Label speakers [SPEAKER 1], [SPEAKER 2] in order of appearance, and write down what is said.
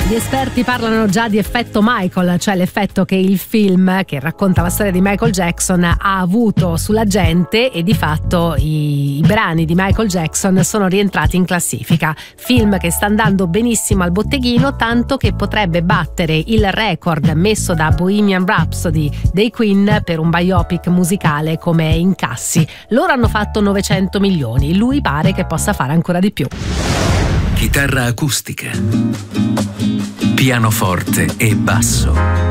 [SPEAKER 1] Gli esperti parlano già di effetto Michael, cioè l'effetto che il film che racconta la storia di Michael Jackson ha avuto sulla gente, e di fatto i brani di Michael Jackson sono rientrati in classifica. Film che sta andando benissimo al botteghino, tanto che potrebbe battere il record messo da Bohemian Rhapsody dei Queen per un biopic musicale come incassi. Loro hanno fatto 900 milioni, lui pare che possa fare ancora di più.
[SPEAKER 2] Chitarra acustica, pianoforte e basso.